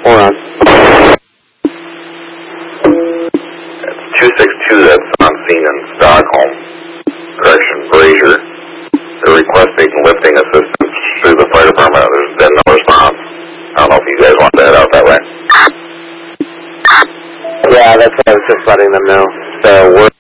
Hold on. It's 262 that's on scene in Stockholm. Correction, Brazier. They're requesting lifting assistance through the fire department. There's been no response. I don't know if you guys want to head out that way. Yeah, that's what I was just letting them know. So we're